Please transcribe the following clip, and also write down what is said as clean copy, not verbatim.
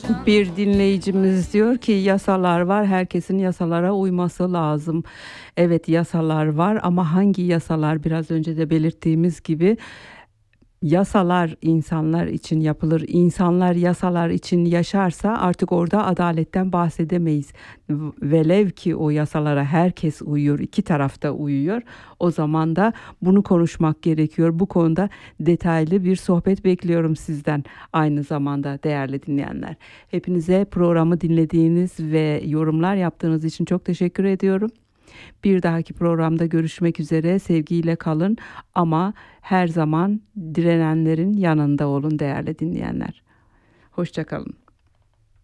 Bir dinleyicimiz diyor ki yasalar var, herkesin yasalara uyması lazım. Evet, yasalar var ama hangi yasalar? Biraz önce de belirttiğimiz gibi yasalar insanlar için yapılır. İnsanlar yasalar için yaşarsa artık orada adaletten bahsedemeyiz. Velev ki o yasalara herkes uyuyor, iki tarafta uyuyor. O zaman da bunu konuşmak gerekiyor. Bu konuda detaylı bir sohbet bekliyorum sizden. Aynı zamanda değerli dinleyenler. Hepinize programı dinlediğiniz ve yorumlar yaptığınız için çok teşekkür ediyorum. Bir dahaki programda görüşmek üzere. Sevgiyle kalın ama her zaman direnenlerin yanında olun değerli dinleyenler. Hoşça kalın.